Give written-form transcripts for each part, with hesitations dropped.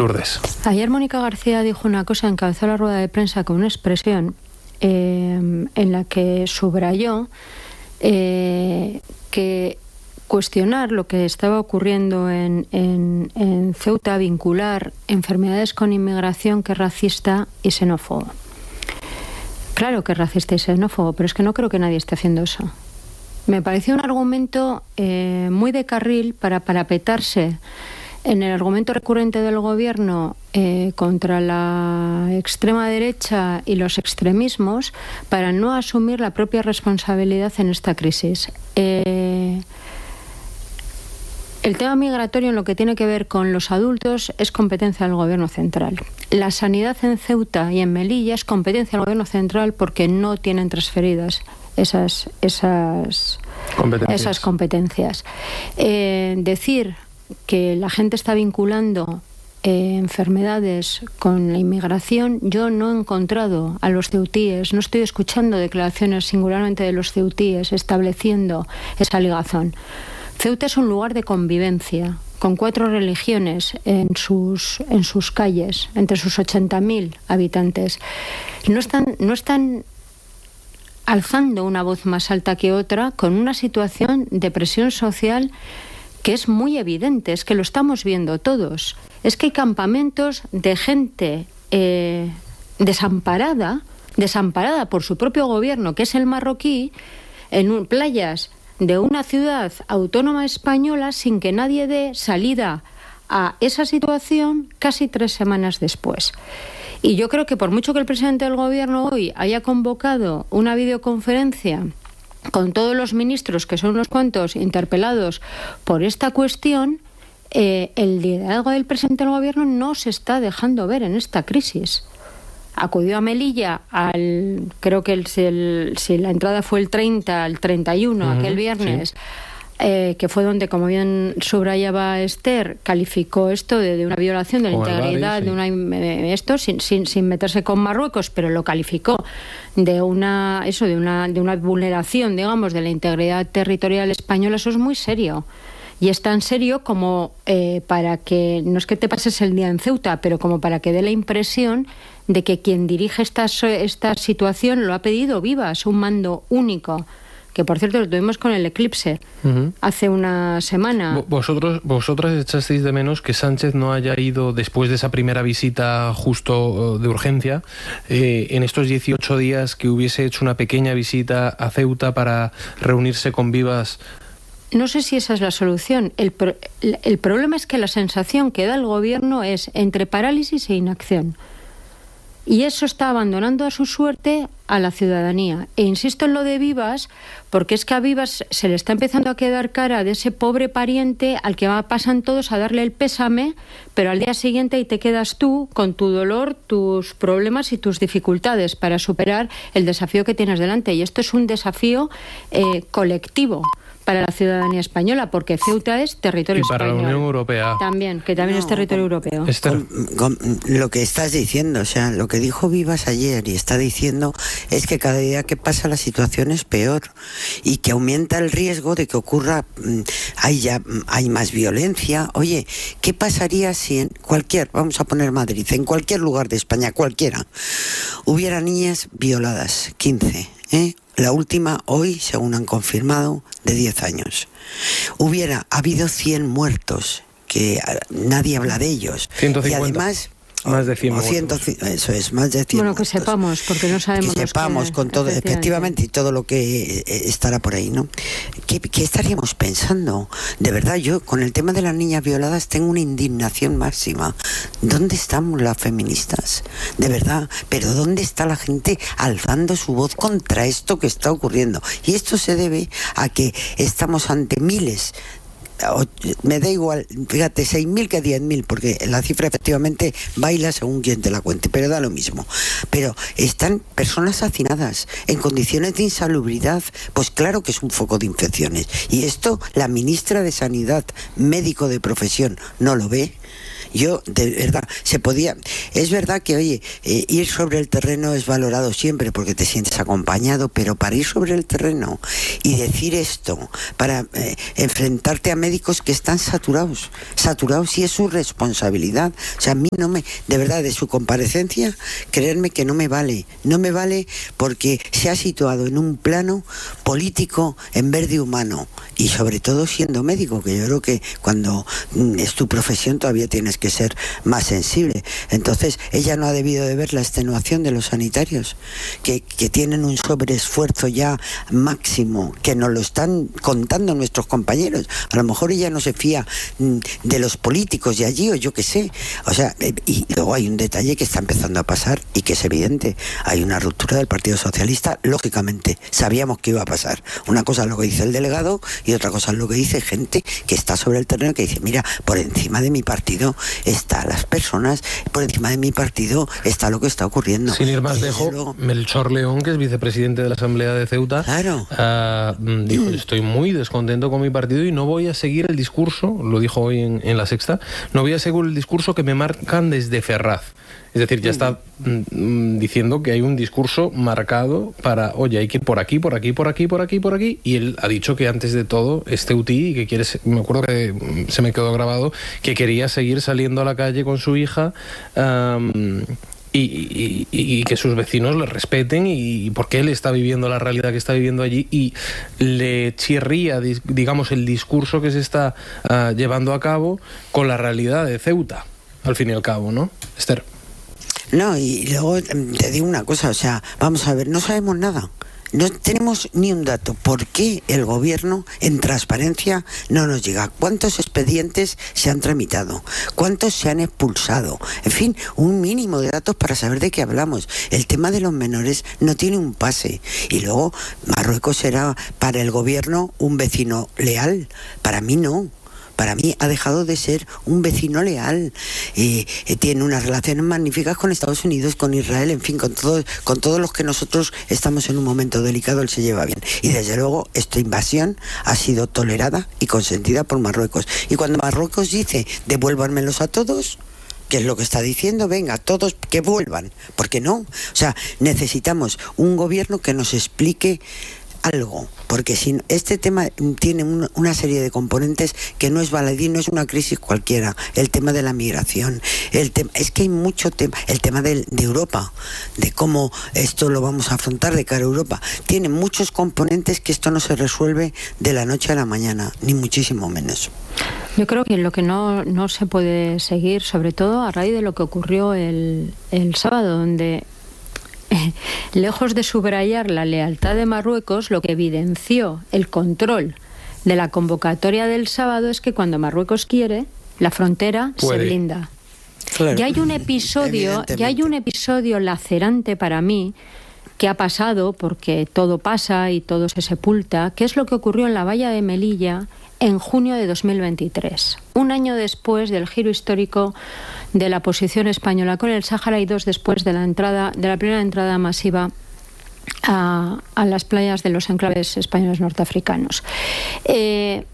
Lourdes. Ayer Mónica García dijo una cosa, encabezó la rueda de prensa con una expresión en la que subrayó que cuestionar lo que estaba ocurriendo en Ceuta, vincular enfermedades con inmigración, que es racista y xenófobo. Claro que es racista y xenófobo, pero es que no creo que nadie esté haciendo eso. Me pareció un argumento muy de carril para parapetarse en el argumento recurrente del gobierno contra la extrema derecha y los extremismos, para no asumir la propia responsabilidad en esta crisis. El tema migratorio, en lo que tiene que ver con los adultos, es competencia del gobierno central. La sanidad en Ceuta y en Melilla es competencia del gobierno central porque no tienen transferidas esas competencias. Decir que la gente está vinculando enfermedades con la inmigración, yo no he encontrado a los ceutíes, no estoy escuchando declaraciones singularmente de los ceutíes estableciendo esa ligazón. Ceuta es un lugar de convivencia con 4 religiones en sus calles, entre sus 80.000 habitantes. No están alzando una voz más alta que otra con una situación de presión social que es muy evidente, es que lo estamos viendo todos. Es que hay campamentos de gente desamparada por su propio gobierno, que es el marroquí, en playas de una ciudad autónoma española, sin que nadie dé salida a esa situación casi 3 semanas después. Y yo creo que por mucho que el presidente del gobierno hoy haya convocado una videoconferencia con todos los ministros, que son unos cuantos, interpelados por esta cuestión, el liderazgo del presidente del gobierno no se está dejando ver en esta crisis. Acudió a Melilla creo que si la entrada fue el 30, el 31, aquel viernes, sí, que fue donde, como bien subrayaba Esther, calificó esto de una violación de la integridad, sí, sin meterse con Marruecos, pero lo calificó de una vulneración, digamos, de la integridad territorial española. Eso es muy serio. Y es tan serio como para que, no es que te pases el día en Ceuta, pero como para que dé la impresión de que quien dirige esta situación lo ha pedido Vivas, un mando único, que por cierto lo tuvimos con el eclipse hace una semana. Vosotras echasteis de menos que Sánchez no haya ido, después de esa primera visita justo de urgencia, en estos 18 días, que hubiese hecho una pequeña visita a Ceuta para reunirse con Vivas. No sé si esa es la solución. El problema es que la sensación que da el gobierno es entre parálisis e inacción. Y eso está abandonando a su suerte a la ciudadanía. E insisto en lo de Vivas, porque es que a Vivas se le está empezando a quedar cara de ese pobre pariente al que pasan todos a darle el pésame, pero al día siguiente ahí te quedas tú con tu dolor, tus problemas y tus dificultades para superar el desafío que tienes delante. Y esto es un desafío colectivo para la ciudadanía española, porque Ceuta es territorio español. Y para la Unión Europea. También, que también es territorio europeo. Con lo que estás diciendo, o sea, lo que dijo Vivas ayer y está diciendo es que cada día que pasa la situación es peor y que aumenta el riesgo de que ocurra, hay más violencia. Oye, ¿qué pasaría si en vamos a poner Madrid, en cualquier lugar de España, cualquiera, hubiera niñas violadas, 15, La última hoy, según han confirmado, de 10 años. Hubiera habido 100 muertos, que nadie habla de ellos. 150. Y además, más de 100 eso es, más de 100 Bueno, muertos. que sepamos, porque no sabemos. Que sepamos con todo, efectivamente, y todo lo que estará por ahí, ¿no? ¿Qué estaríamos pensando? De verdad, yo con el tema de las niñas violadas tengo una indignación máxima. ¿Dónde estamos las feministas? De verdad, pero ¿dónde está la gente alzando su voz contra esto que está ocurriendo? Y esto se debe a que estamos ante miles, me da igual, fíjate, 6.000 que 10.000, porque la cifra efectivamente baila según quien te la cuente, pero da lo mismo. Pero están personas hacinadas en condiciones de insalubridad, pues claro que es un foco de infecciones. Y esto la ministra de Sanidad, médico de profesión, no lo ve. Yo, de verdad, es verdad que, oye, ir sobre el terreno es valorado siempre porque te sientes acompañado, pero para ir sobre el terreno y decir esto, para enfrentarte a médicos que están saturados y es su responsabilidad. O sea, a mí de verdad, de su comparecencia, creerme que no me vale porque se ha situado en un plano político en vez de humano, y sobre todo siendo médico, que yo creo que cuando es tu profesión todavía tienes que ser más sensible. Entonces ella no ha debido de ver la extenuación de los sanitarios que tienen un sobreesfuerzo ya máximo, que nos lo están contando nuestros compañeros. A lo mejor ella no se fía de los políticos de allí, o yo qué sé. O sea, y luego hay un detalle que está empezando a pasar y que es evidente: hay una ruptura del Partido Socialista. Lógicamente sabíamos que iba a pasar. Una cosa es lo que dice el delegado y otra cosa es lo que dice gente que está sobre el terreno, que dice: mira, por encima de mi partido están las personas, por encima de mi partido está lo que está ocurriendo. Sin ir más lejos, Melchor León, que es vicepresidente de la Asamblea de Ceuta, claro, dijo: estoy muy descontento con mi partido y no voy a seguir el discurso, lo dijo hoy en La Sexta, no voy a seguir el discurso que me marcan desde Ferraz. Es decir, ya está diciendo que hay un discurso marcado para, oye, hay que ir por aquí, por aquí, por aquí, por aquí, por aquí. Y él ha dicho que antes de todo es ceutí y que quiere, me acuerdo que se me quedó grabado, que quería seguir saliendo a la calle con su hija y que sus vecinos le respeten, y porque él está viviendo la realidad que está viviendo allí, y le chirría, digamos, el discurso que se está llevando a cabo con la realidad de Ceuta, al fin y al cabo, ¿no, Esther? No, y luego te digo una cosa, o sea, vamos a ver, no sabemos nada. No tenemos ni un dato. ¿Por qué el gobierno en transparencia no nos llega? ¿Cuántos expedientes se han tramitado? ¿Cuántos se han expulsado? En fin, un mínimo de datos para saber de qué hablamos. El tema de los menores no tiene un pase. Y luego, Marruecos será para el gobierno un vecino leal. Para mí no. Para mí ha dejado de ser un vecino leal. Tiene unas relaciones magníficas con Estados Unidos, con Israel, en fin, con todos los que nosotros estamos en un momento delicado, él se lleva bien. Y desde luego esta invasión ha sido tolerada y consentida por Marruecos. Y cuando Marruecos dice: devuélvanmelos a todos, ¿qué es lo que está diciendo? Venga, todos que vuelvan. ¿Por qué no? O sea, necesitamos un gobierno que nos explique algo, porque si este tema tiene una serie de componentes que no es baladí, no es una crisis cualquiera. El tema de la migración, es que hay mucho tema, el tema de Europa, de cómo esto lo vamos a afrontar de cara a Europa, tiene muchos componentes que esto no se resuelve de la noche a la mañana, ni muchísimo menos. Yo creo que lo que no se puede seguir, sobre todo a raíz de lo que ocurrió el sábado, donde lejos de subrayar la lealtad de Marruecos, lo que evidenció el control de la convocatoria del sábado es que cuando Marruecos quiere, la frontera se blinda. Claro. Ya hay un episodio lacerante para mí que ha pasado, porque todo pasa y todo se sepulta, que es lo que ocurrió en la valla de Melilla en junio de 2023, un año después del giro histórico de la posición española con el Sáhara y 2 después de la primera entrada masiva a las playas de los enclaves españoles norteafricanos. En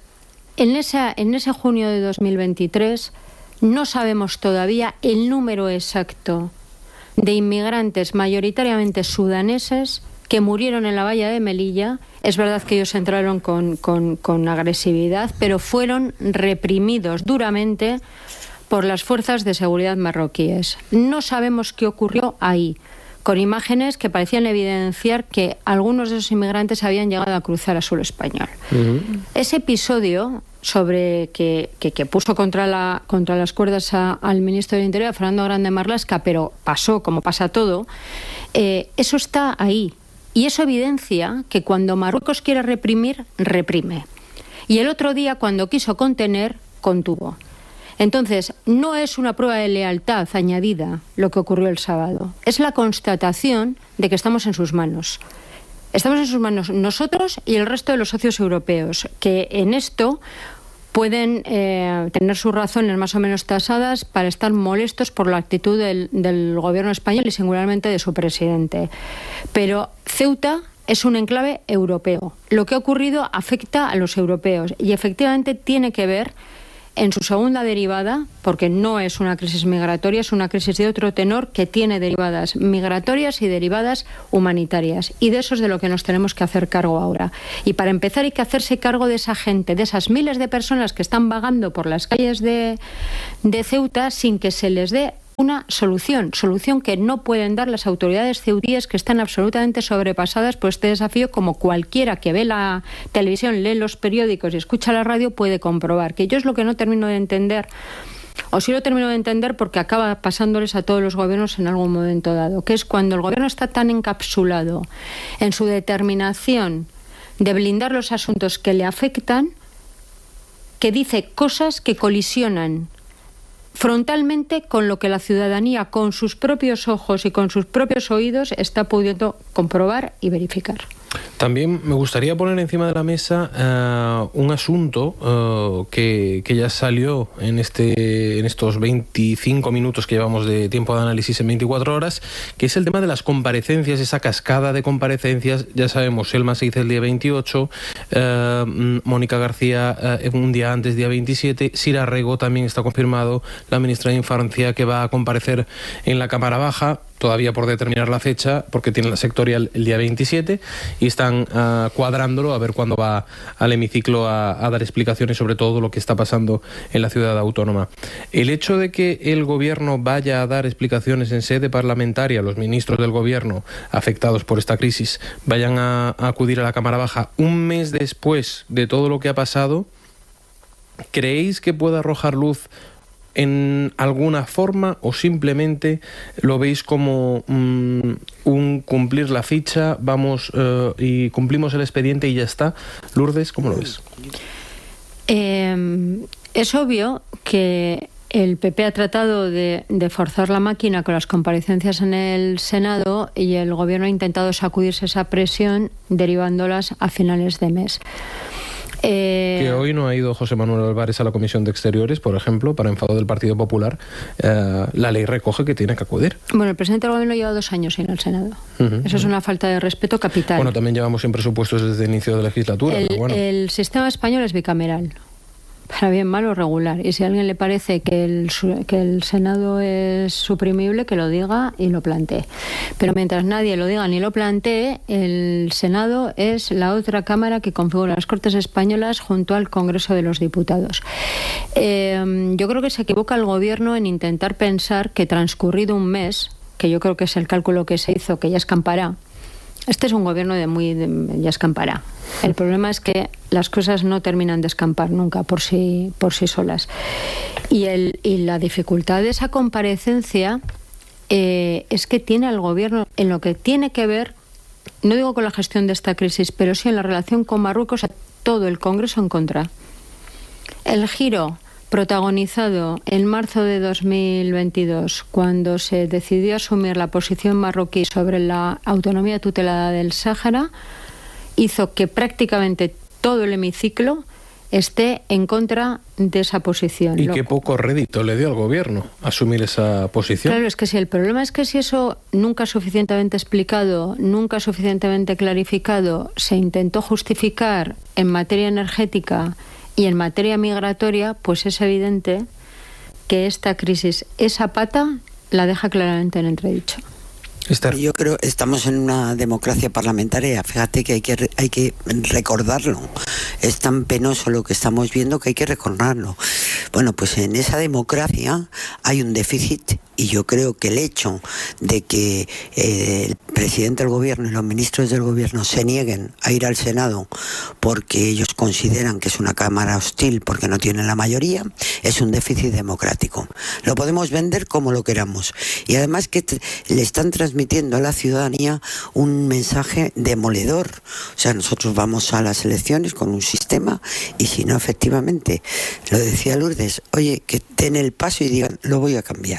ese junio de 2023 no sabemos todavía el número exacto de inmigrantes mayoritariamente sudaneses que murieron en la valla de Melilla. Es verdad que ellos entraron con agresividad, pero fueron reprimidos duramente por las fuerzas de seguridad marroquíes. No sabemos qué ocurrió ahí, con imágenes que parecían evidenciar que algunos de esos inmigrantes habían llegado a cruzar a suelo español. Ese episodio que puso contra las cuerdas al ministro del Interior, a Fernando Grande Marlaska, pero pasó como pasa todo, eso está ahí. Y eso evidencia que cuando Marruecos quiere reprimir, reprime. Y el otro día, cuando quiso contener, contuvo. Entonces, no es una prueba de lealtad añadida lo que ocurrió el sábado. Es la constatación de que estamos en sus manos. Estamos en sus manos nosotros y el resto de los socios europeos, que en esto pueden tener sus razones más o menos tasadas para estar molestos por la actitud del gobierno español y singularmente de su presidente. Pero Ceuta es un enclave europeo. Lo que ha ocurrido afecta a los europeos y efectivamente tiene que ver en su segunda derivada, porque no es una crisis migratoria, es una crisis de otro tenor que tiene derivadas migratorias y derivadas humanitarias. Y de eso es de lo que nos tenemos que hacer cargo ahora. Y para empezar hay que hacerse cargo de esa gente, de esas miles de personas que están vagando por las calles de Ceuta sin que se les dé una solución que no pueden dar las autoridades ceutíes, que están absolutamente sobrepasadas por este desafío, como cualquiera que ve la televisión, lee los periódicos y escucha la radio puede comprobar. Que yo es lo que no termino de entender, o sí lo termino de entender porque acaba pasándoles a todos los gobiernos en algún momento dado, que es cuando el gobierno está tan encapsulado en su determinación de blindar los asuntos que le afectan, que dice cosas que colisionan frontalmente con lo que la ciudadanía, con sus propios ojos y con sus propios oídos, está pudiendo comprobar y verificar. También me gustaría poner encima de la mesa un asunto que ya salió en estos 25 minutos que llevamos de tiempo de análisis en 24 horas, que es el tema de las comparecencias, esa cascada de comparecencias. Ya sabemos, Selma se hizo el día 28, Mónica García un día antes, día 27, Sira Rego también está confirmado, la ministra de Infancia, que va a comparecer en la Cámara Baja, todavía por determinar la fecha, porque tiene la sectorial el día 27 y están cuadrándolo a ver cuándo va al hemiciclo a dar explicaciones sobre todo lo que está pasando en la ciudad autónoma. El hecho de que el gobierno vaya a dar explicaciones en sede parlamentaria, los ministros del gobierno afectados por esta crisis vayan a acudir a la Cámara Baja un mes después de todo lo que ha pasado, ¿creéis que pueda arrojar luz en alguna forma o simplemente lo veis como un cumplir la ficha, vamos y cumplimos el expediente y ya está? Lourdes, ¿cómo lo ves? Es obvio que el PP ha tratado de forzar la máquina con las comparecencias en el Senado y el Gobierno ha intentado sacudirse esa presión derivándolas a finales de mes. Que hoy no ha ido José Manuel Álvarez a la Comisión de Exteriores, por ejemplo, para enfado del Partido Popular. La ley recoge que tiene que acudir. Bueno, el presidente del Gobierno lleva 2 años sin el Senado. Eso es una falta de respeto capital. Bueno, también llevamos sin presupuestos desde el inicio de la legislatura. Pero bueno. El sistema español es bicameral, para bien, mal o regular. Y si a alguien le parece que el Senado es suprimible, que lo diga y lo plantee. Pero mientras nadie lo diga ni lo plantee, el Senado es la otra cámara que configura las Cortes Españolas junto al Congreso de los Diputados. Yo creo que se equivoca el Gobierno en intentar pensar que transcurrido un mes, que yo creo que es el cálculo que se hizo, que ya escampará. Este es un gobierno ya escampará. El problema es que las cosas no terminan de escampar nunca por sí solas. Y la dificultad de esa comparecencia es que tiene al gobierno, en lo que tiene que ver, no digo con la gestión de esta crisis, pero sí en la relación con Marruecos, a todo el Congreso en contra. El giro protagonizado en marzo de 2022, cuando se decidió asumir la posición marroquí sobre la autonomía tutelada del Sáhara, hizo que prácticamente todo el hemiciclo esté en contra de esa posición. Y qué poco rédito le dio al gobierno asumir esa posición. Claro, es que si el problema es que si eso nunca suficientemente explicado, nunca suficientemente clarificado, se intentó justificar en materia energética y en materia migratoria, pues es evidente que esta crisis, esa pata, la deja claramente en entredicho. Yo creo que estamos en una democracia parlamentaria. Fíjate que hay que recordarlo. Es tan penoso lo que estamos viendo que hay que recordarlo. Bueno, pues en esa democracia hay un déficit y yo creo que el hecho de que el presidente del gobierno y los ministros del gobierno se nieguen a ir al Senado porque ellos consideran que es una cámara hostil porque no tienen la mayoría, es un déficit democrático. Lo podemos vender como lo queramos. Y además que le están transmitiendo a la ciudadanía un mensaje demoledor. O sea, nosotros vamos a las elecciones con un sistema y si no, efectivamente, lo decía Lourdes, oye, que den el paso y digan, lo voy a cambiar.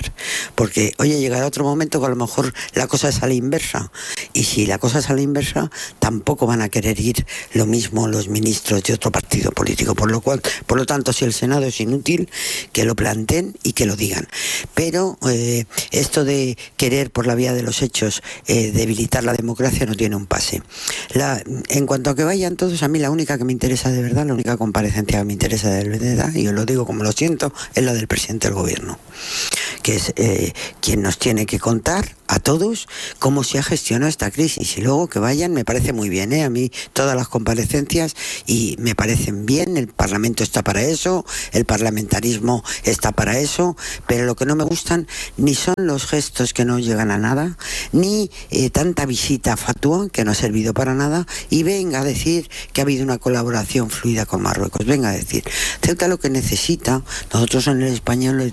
porque, oye, llegará otro momento que a lo mejor la cosa es a la inversa, y si la cosa es a la inversa, tampoco van a querer ir lo mismo los ministros de otro partido político, por lo tanto, si el Senado es inútil, que lo planteen y que lo digan. Pero esto de querer por la vía de los hechos debilitar la democracia no tiene un pase. En cuanto a que vayan todos, a mí la única que me interesa de verdad, la única comparecencia que me interesa de verdad, y os lo digo como lo siento, es la del presidente del gobierno, que es quien nos tiene que contar a todos cómo se ha gestionado esta crisis, y luego que vayan me parece muy bien, a mí todas las comparecencias y me parecen bien, el Parlamento está para eso, el parlamentarismo está para eso, pero lo que no me gustan ni son los gestos que no llegan a nada, ni tanta visita fatua que no ha servido para nada, y venga a decir que ha habido una colaboración fluida con Marruecos, venga a decir, Ceuta lo que necesita, nosotros en el Español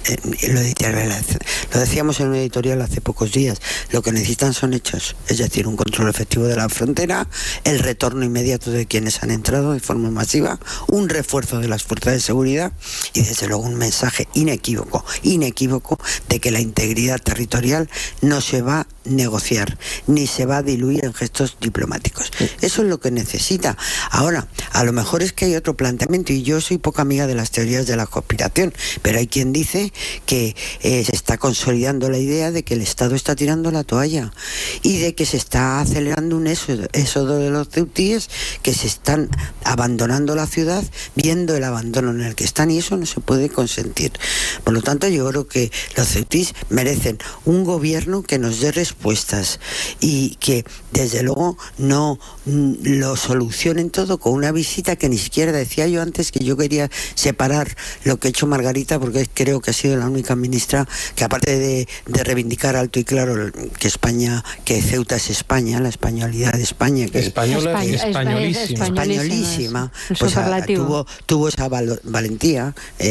lo decíamos en un editorial hace pocos días, lo que necesitan son hechos, es decir, un control efectivo de la frontera, el retorno inmediato de quienes han entrado de forma masiva, un refuerzo de las fuerzas de seguridad y desde luego un mensaje inequívoco de que la integridad territorial no se va a negociar ni se va a diluir en gestos diplomáticos. Eso es lo que necesita. Ahora, a lo mejor es que hay otro planteamiento, y yo soy poca amiga de las teorías de la conspiración, pero hay quien dice que se está consolidando la idea de que el Estado está tirando la toalla y de que se está acelerando un éxodo de los ceutíes, que se están abandonando la ciudad viendo el abandono en el que están, y eso no se puede consentir. Por lo tanto, yo creo que los ceutíes merecen un gobierno que nos dé respuestas y que desde luego no lo solucionen todo con una visita que ni siquiera, decía yo antes que yo quería separar lo que ha hecho Margarita, porque creo que ha sido la única ministra que, aparte de reivindicar alto y claro que Ceuta es España, la españolidad de España, que españolísima, pues tuvo esa valentía.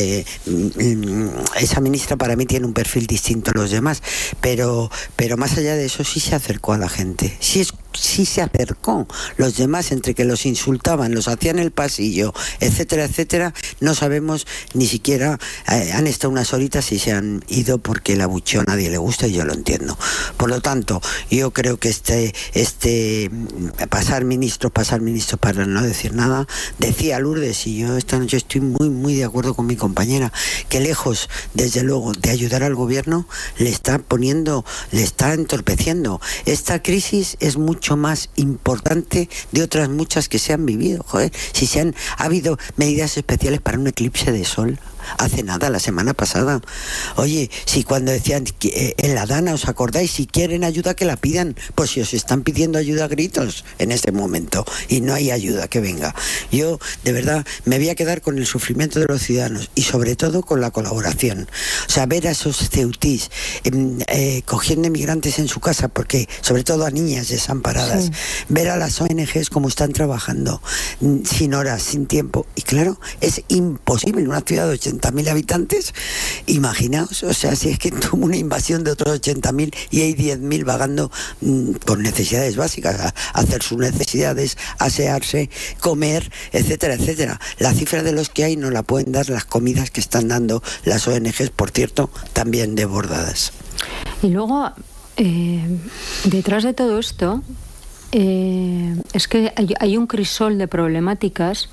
Esa ministra para mí tiene un perfil distinto a los demás, pero más allá de eso sí se acercó a la gente, sí se acercó. Los demás, entre que los insultaban, los hacían el pasillo, etcétera, etcétera, no sabemos ni siquiera, han estado unas horitas y se han ido porque el abucheo a nadie le gusta, y yo lo entiendo. Por lo tanto, yo creo que pasar ministros para no decir nada, decía Lourdes, y yo esta noche estoy muy, muy de acuerdo con mi compañera, que lejos, desde luego, de ayudar al gobierno, le está entorpeciendo. Esta crisis es mucho más importante de otras muchas que se han vivido. Joder, si ha habido medidas especiales para un eclipse de sol hace nada, la semana pasada. Oye, si cuando decían que en la Dana, ¿os acordáis? Si quieren ayuda, que la pidan. Pues si os están pidiendo ayuda a gritos en este momento y no hay ayuda, que venga. Yo, de verdad, me voy a quedar con el sufrimiento de los ciudadanos y sobre todo con la colaboración. O sea, ver a esos ceutís cogiendo inmigrantes en su casa, porque sobre todo a niñas desamparadas, sí. Ver a las ONGs como están trabajando, sin horas, sin tiempo. Y claro, es imposible en una ciudad de 80.000 habitantes, imaginaos, o sea, si es que tuvo una invasión de otros 80.000 y hay 10.000 vagando con necesidades básicas, a hacer sus necesidades, asearse, comer, etcétera, etcétera. La cifra de los que hay no la pueden dar las comidas que están dando las ONGs, por cierto, también desbordadas. Y luego, detrás de todo esto, es que hay un crisol de problemáticas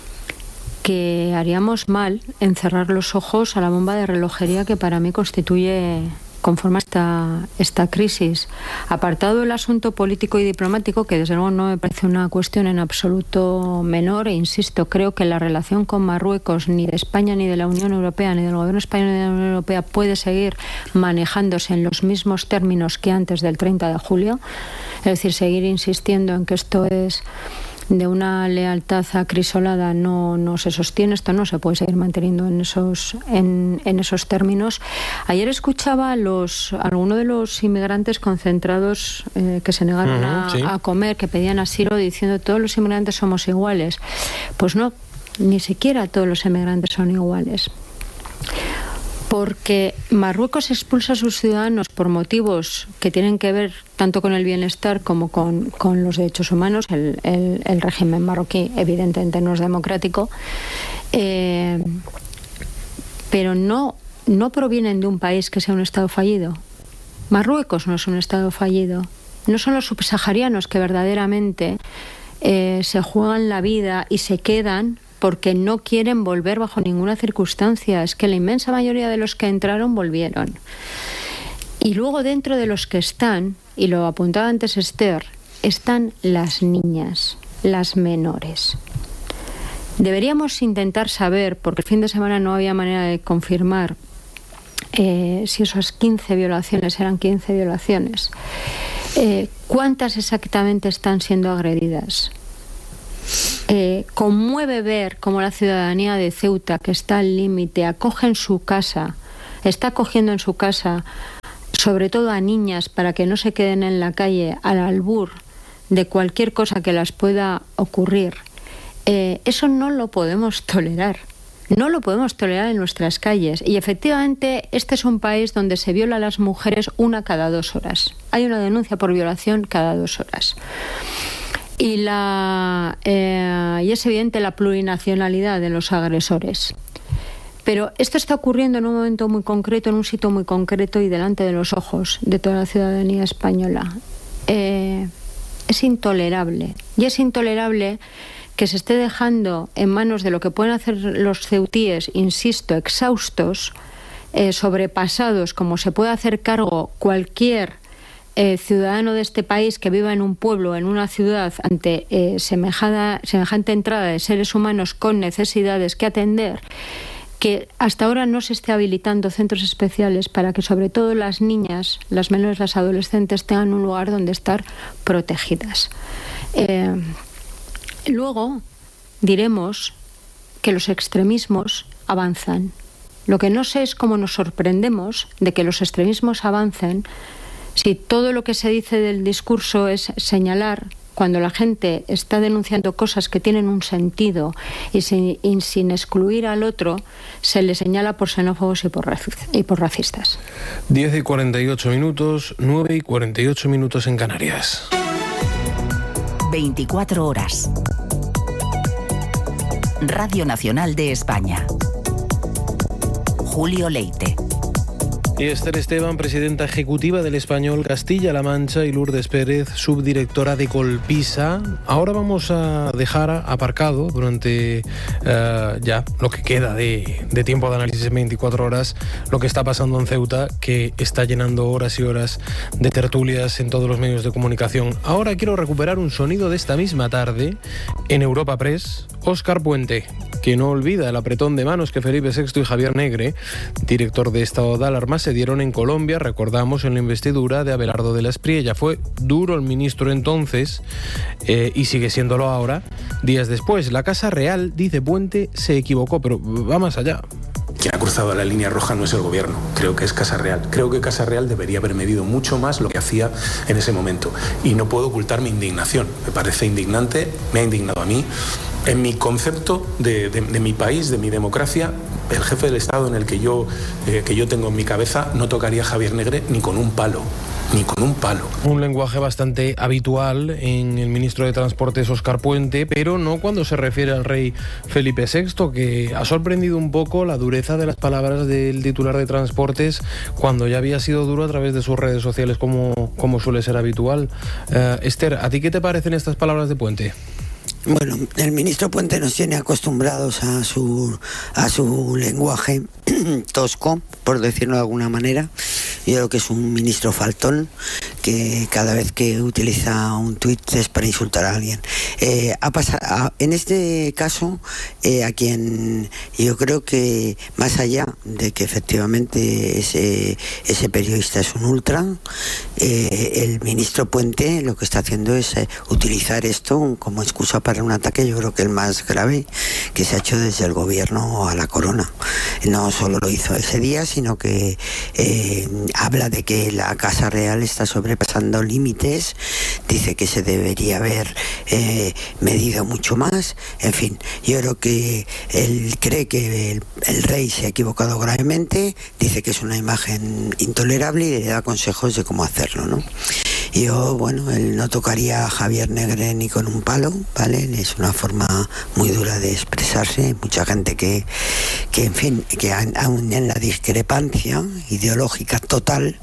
que haríamos mal en cerrar los ojos a la bomba de relojería que para mí conforma esta crisis. Apartado el asunto político y diplomático, que desde luego no me parece una cuestión en absoluto menor, e insisto, creo que la relación con Marruecos, ni de España, ni de la Unión Europea, ni del gobierno español, ni de la Unión Europea, puede seguir manejándose en los mismos términos que antes del 30 de julio. Es decir, seguir insistiendo en que esto es de una lealtad acrisolada no se sostiene, esto no se puede seguir manteniendo en esos términos. Ayer escuchaba a algunos de los inmigrantes concentrados que se negaron a comer, que pedían asilo, diciendo todos los inmigrantes somos iguales. Pues no, ni siquiera todos los inmigrantes son iguales. Porque Marruecos expulsa a sus ciudadanos por motivos que tienen que ver tanto con el bienestar como con los derechos humanos. El régimen marroquí evidentemente no es democrático, pero no no provienen de un país que sea un Estado fallido. Marruecos no es un Estado fallido. No son los subsaharianos que verdaderamente se juegan la vida y se quedan porque no quieren volver bajo ninguna circunstancia. Es que la inmensa mayoría de los que entraron volvieron. Y luego dentro de los que están, y lo apuntaba antes Esther, están las niñas, las menores. Deberíamos intentar saber, porque el fin de semana no había manera de confirmar si esas 15 violaciones eran 15 violaciones, ¿cuántas exactamente están siendo agredidas? Conmueve ver cómo la ciudadanía de Ceuta, que está al límite, acoge en su casa, está acogiendo en su casa sobre todo a niñas para que no se queden en la calle al albur de cualquier cosa que las pueda ocurrir. Eso no lo podemos tolerar. No lo podemos tolerar en nuestras calles. Y efectivamente, este es un país donde se viola a las mujeres una cada 2 horas. Hay una denuncia por violación cada 2 horas. Y es evidente la plurinacionalidad de los agresores. Pero esto está ocurriendo en un momento muy concreto, en un sitio muy concreto y delante de los ojos de toda la ciudadanía española. Es intolerable. Y es intolerable que se esté dejando en manos de lo que pueden hacer los ceutíes, insisto, exhaustos, sobrepasados, como se puede hacer cargo cualquier ciudadano de este país que viva en un pueblo, en una ciudad, ante semejante entrada de seres humanos con necesidades que atender, que hasta ahora no se esté habilitando centros especiales para que sobre todo las niñas, las menores, las adolescentes tengan un lugar donde estar protegidas. Luego diremos que los extremismos avanzan. Lo que no sé es cómo nos sorprendemos de que los extremismos avancen si todo lo que se dice del discurso es señalar cuando la gente está denunciando cosas que tienen un sentido y sin excluir al otro, se le señala por xenófobos y por racistas. 10:48 minutos, 9:48 minutos en Canarias. 24 horas. Radio Nacional de España. Julio Leite. Y Esther Esteban, presidenta ejecutiva del Español Castilla-La Mancha, y Lourdes Pérez, subdirectora de Colpisa. Ahora vamos a dejar aparcado durante ya lo que queda de tiempo de análisis en 24 horas lo que está pasando en Ceuta, que está llenando horas y horas de tertulias en todos los medios de comunicación. Ahora quiero recuperar un sonido de esta misma tarde en Europa Press. Óscar Puente, que no olvida el apretón de manos que Felipe VI y Javier Negre, director de estado de alarma, se dieron en Colombia, recordamos, en la investidura de Abelardo de la Espriella. Fue duro el ministro entonces y sigue siéndolo ahora, días después. La Casa Real, dice Puente, se equivocó, pero va más allá. Quien ha cruzado la línea roja no es el gobierno, creo que es Casa Real. Creo que Casa Real debería haber medido mucho más lo que hacía en ese momento. Y no puedo ocultar mi indignación. Me parece indignante, me ha indignado a mí. En mi concepto de mi país, de mi democracia, el jefe del Estado en el que yo tengo en mi cabeza no tocaría a Javier Negre ni con un palo. Ni con un palo. Un lenguaje bastante habitual en el ministro de Transportes, Óscar Puente, pero no cuando se refiere al rey Felipe VI, que ha sorprendido un poco la dureza de las palabras del titular de Transportes cuando ya había sido duro a través de sus redes sociales, como suele ser habitual. Esther, ¿a ti qué te parecen estas palabras de Puente? Bueno, el ministro Puente nos tiene acostumbrados a su lenguaje tosco, por decirlo de alguna manera. Yo creo que es un ministro faltón que cada vez que utiliza un tuit es para insultar a alguien. En este caso, a quien yo creo que más allá de que efectivamente ese periodista es un ultra, el ministro Puente lo que está haciendo es utilizar esto como excusa para un ataque, yo creo que el más grave que se ha hecho desde el gobierno a la corona. No solo lo hizo ese día, sino que habla de que la Casa Real está sobrepasando límites, dice que se debería haber medido mucho más. En fin, yo creo que él cree que el rey se ha equivocado gravemente, dice que es una imagen intolerable y le da consejos de cómo hacerlo, ¿no? Yo, bueno, él no tocaría a Javier Negre ni con un palo, ¿vale? Es una forma muy dura de expresarse. Hay mucha gente que en fin, que aún en la discrepancia ideológica total,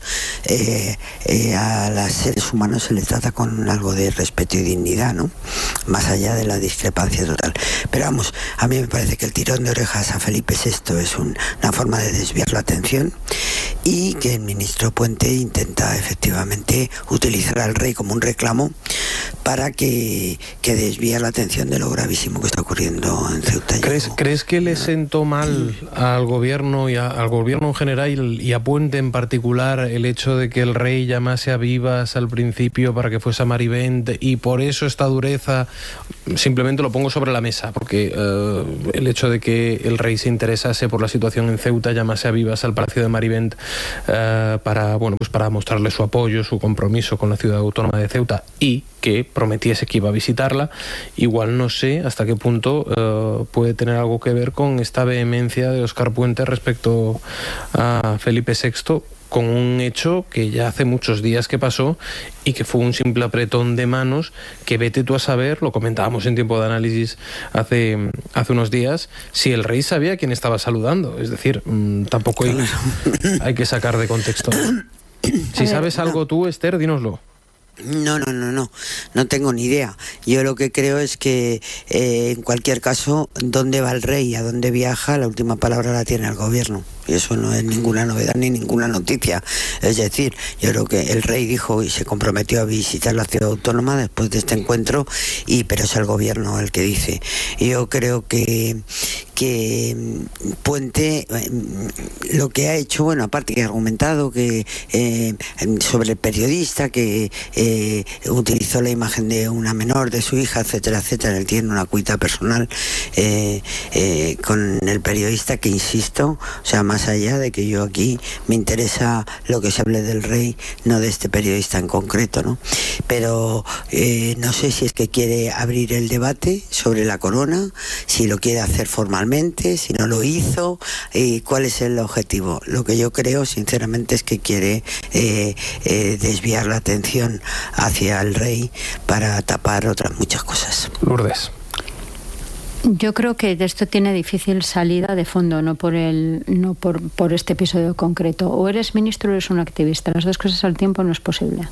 a los seres humanos se les trata con algo de respeto y dignidad, ¿no? Más allá de la discrepancia total. Pero vamos, a mí me parece que el tirón de orejas a Felipe VI es una forma de desviar la atención, y que el ministro Puente intenta efectivamente utilizar al rey como un reclamo para que desvíe la atención de lo gravísimo que está ocurriendo en Ceuta. ¿Crees que le sentó mal al gobierno y al gobierno en general y a Puente en particular el hecho de que el rey llamase a Vivas al principio para que fuese a Marivent, y por eso esta dureza? Simplemente lo pongo sobre la mesa, porque el hecho de que el rey se interesase por la situación en Ceuta, llamase a Vivas al Palacio de Marivent para mostrarle su apoyo, su compromiso con la ciudad autónoma de Ceuta, y que prometiese que iba a visitarla, igual no sé hasta qué punto puede tener algo que ver con esta vehemencia de Óscar Puente respecto a Felipe VI, con un hecho que ya hace muchos días que pasó y que fue un simple apretón de manos que vete tú a saber, lo comentábamos en Tiempo de Análisis hace unos días, si el rey sabía a quién estaba saludando. Es decir, tampoco hay que sacar de contexto. Si sabes algo tú, Esther, dínoslo. No tengo ni idea. Yo lo que creo es que en cualquier caso, dónde va el rey y a dónde viaja, la última palabra la tiene el gobierno. Y eso no es ninguna novedad ni ninguna noticia. Es decir, yo creo que el rey dijo y se comprometió a visitar la ciudad autónoma después de este encuentro, pero es el gobierno el que dice. Yo creo que Puente lo que ha hecho, bueno, aparte que ha argumentado que sobre el periodista que utilizó la imagen de una menor, de su hija, etcétera, etcétera, él tiene una cuita personal con el periodista, que insisto, o sea, más allá de que yo aquí me interesa lo que se hable del rey, no de este periodista en concreto, ¿no? Pero no sé si es que quiere abrir el debate sobre la corona, si lo quiere hacer formalmente, si no lo hizo, cuál es el objetivo. Lo que yo creo, sinceramente, es que quiere desviar la atención hacia el rey para tapar otras muchas cosas. Lourdes. Yo creo que de esto tiene difícil salida de fondo, no por este episodio concreto. O eres ministro o eres un activista. Las dos cosas al tiempo no es posible.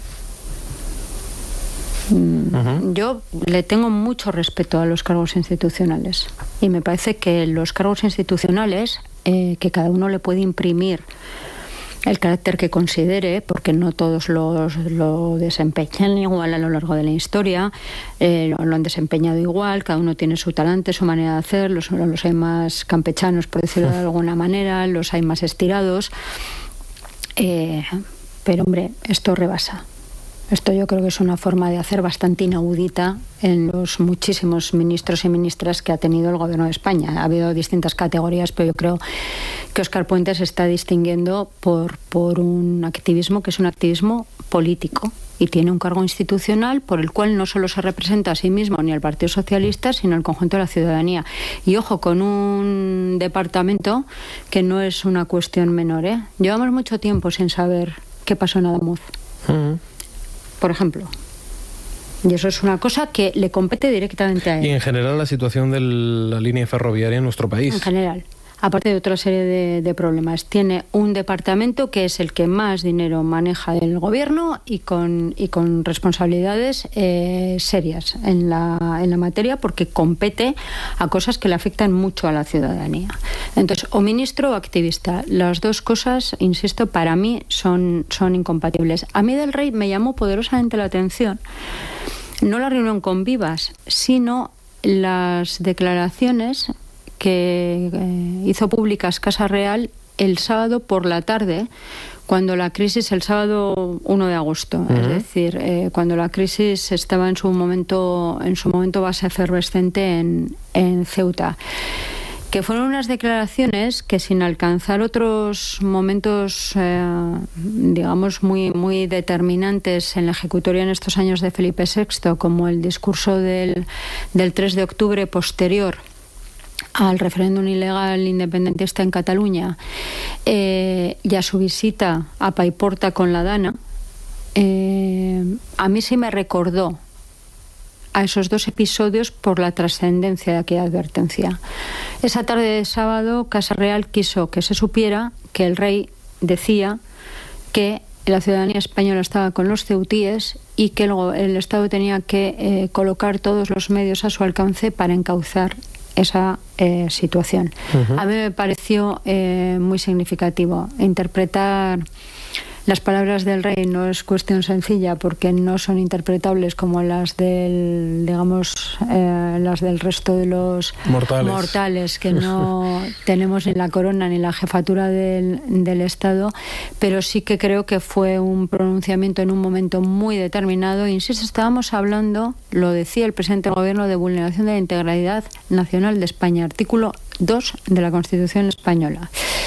Yo le tengo mucho respeto a los cargos institucionales, y me parece que los cargos institucionales, que cada uno le puede imprimir el carácter que considere, porque no todos lo desempeñan igual a lo largo de la historia, lo han desempeñado igual, cada uno tiene su talante, su manera de hacer, los hay más campechanos, por decirlo de alguna manera, los hay más estirados, pero hombre, esto rebasa. Esto yo creo que es una forma de hacer bastante inaudita en los muchísimos ministros y ministras que ha tenido el Gobierno de España. Ha habido distintas categorías, pero yo creo que Óscar Puente se está distinguiendo por un activismo que es un activismo político, y tiene un cargo institucional por el cual no solo se representa a sí mismo ni al Partido Socialista, sino al conjunto de la ciudadanía. Y ojo, con un departamento que no es una cuestión menor, ¿eh? Llevamos mucho tiempo sin saber qué pasó en Adamuz. Por ejemplo. Y eso es una cosa que le compete directamente a él. Y en general la situación de la línea ferroviaria en nuestro país. En general. Aparte de otra serie de problemas. Tiene un departamento que es el que más dinero maneja del gobierno y con responsabilidades serias en la materia, porque compete a cosas que le afectan mucho a la ciudadanía. Entonces, o ministro o activista. Las dos cosas, insisto, para mí son incompatibles. A mí del rey me llamó poderosamente la atención no la reunión con Vivas, sino las declaraciones que hizo públicas Casa Real el sábado por la tarde, cuando la crisis, el sábado 1 de agosto, es decir, cuando la crisis estaba en su momento más efervescente en Ceuta, que fueron unas declaraciones que, sin alcanzar otros momentos, digamos, muy, muy determinantes en la ejecutoria en estos años de Felipe VI, como el discurso del 3 de octubre posterior al referéndum ilegal independentista en Cataluña, y a su visita a Paiporta con la Dana, a mí sí me recordó a esos 2 episodios por la trascendencia de aquella advertencia. Esa tarde de sábado, Casa Real quiso que se supiera que el rey decía que la ciudadanía española estaba con los ceutíes y que el Estado tenía que colocar todos los medios a su alcance para encauzar esa situación. A mí me pareció muy significativo. Interpretar las palabras del rey no es cuestión sencilla, porque no son interpretables como las del, digamos, las del resto de los mortales que no tenemos ni la corona ni la jefatura del Estado, pero sí que creo que fue un pronunciamiento en un momento muy determinado. Insisto, estábamos hablando, lo decía el presidente del Gobierno, de vulneración de la integridad nacional de España, artículo 2 de la Constitución española.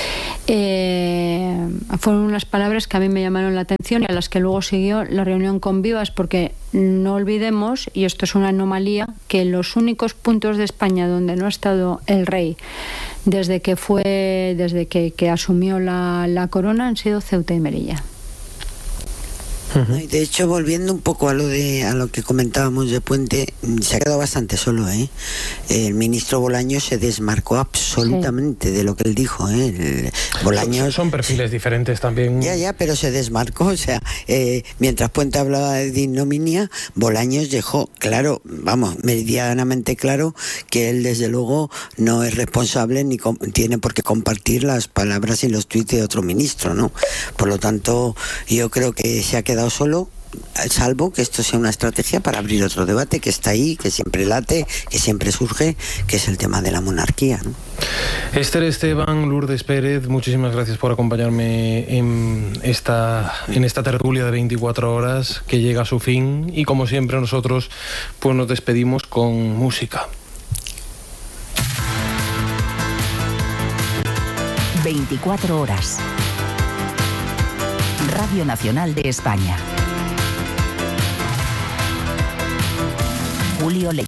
Fueron unas palabras que a mí me llamaron la atención y a las que luego siguió la reunión con Vivas, porque no olvidemos, y esto es una anomalía, que los únicos puntos de España donde no ha estado el rey desde que asumió la corona han sido Ceuta y Melilla. Y de hecho, volviendo un poco a lo que comentábamos de Puente, se ha quedado bastante solo, ¿eh? El ministro Bolaños se desmarcó absolutamente de lo que él dijo, ¿eh? Bolaños son perfiles diferentes también. Ya, pero se desmarcó, o sea, mientras Puente hablaba de ignominia, Bolaños dejó claro, meridianamente claro, que él desde luego no es responsable ni tiene por qué compartir las palabras y los tuits de otro ministro, ¿no? Por lo tanto, yo creo que se ha quedado solo, salvo que esto sea una estrategia para abrir otro debate que está ahí, que siempre late, que siempre surge, que es el tema de la monarquía, ¿no? Esther Esteban, Lourdes Pérez, muchísimas gracias por acompañarme en esta tertulia de 24 horas que llega a su fin, y como siempre nosotros pues nos despedimos con música. 24 horas. Radio Nacional de España. Julio Leite.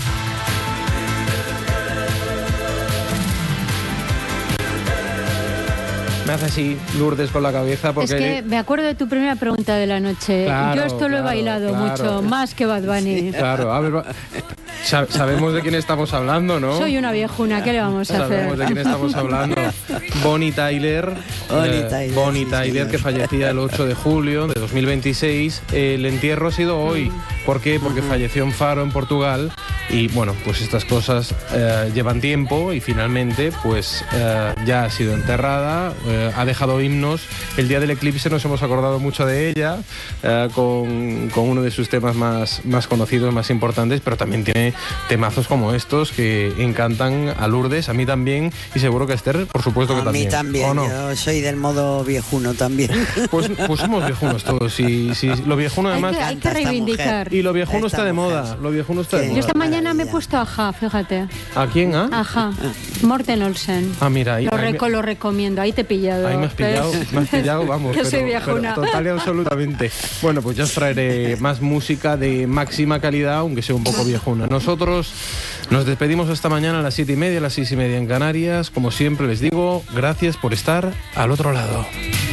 Me hace así, Lourdes, con la cabeza porque... Es que me acuerdo de tu primera pregunta de la noche. Claro, yo esto lo he bailado mucho, más que Bad Bunny. Sí, claro, a ver, sabemos de quién estamos hablando, ¿no? Soy una viejuna, ¿qué le vamos a hacer? Sabemos de quién estamos hablando. Bonnie Tyler, que fallecía el 8 de julio de 2026. El entierro ha sido hoy. ¿Por qué? Porque falleció en Faro, en Portugal. Y bueno, pues estas cosas llevan tiempo y finalmente pues ya ha sido enterrada. Ha dejado himnos. El día del eclipse nos hemos acordado mucho de ella, con uno de sus temas más conocidos, más importantes, pero también tiene temazos como estos que encantan a Lourdes, a mí también, y seguro que a Esther, por supuesto que también. A mí también, no? Yo soy del modo viejuno también. Pues somos viejunos todos, y lo viejuno además... Hay que reivindicar. Y lo viejuno está de moda, Yo esta mañana me he puesto Aja, fíjate. ¿A quién, Aja, Morten Olsen. Ah, mira, ahí lo recomiendo, ahí te he pillado. Ahí me has pillado, vamos. Yo soy viejuna. Pero total y absolutamente. Bueno, pues ya os traeré más música de máxima calidad, aunque sea un poco viejuna. Nosotros nos despedimos hasta mañana a las 7:30, a las 6:30 en Canarias. Como siempre les digo, gracias por estar al otro lado.